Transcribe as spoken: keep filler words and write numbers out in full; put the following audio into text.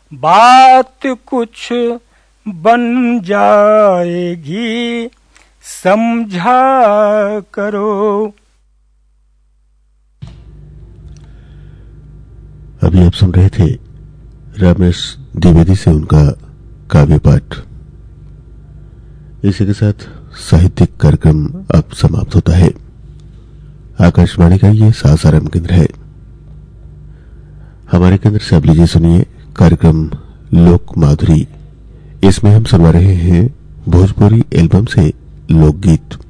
बात कुछ बन जाएगी, समझा करो। अभी आप सुन रहे थे रमेश द्विवेदी से उनका काव्य पाठ। इसी के साथ साहित्यिक कार्यक्रम अब समाप्त होता है। आकाशवाणी का ये सासाराम केंद्र है। हमारे केंद्र से अब लीजिए सुनिए कार्यक्रम लोक माधुरी। इसमें हम सुनवा रहे हैं भोजपुरी एल्बम से लोकगीत।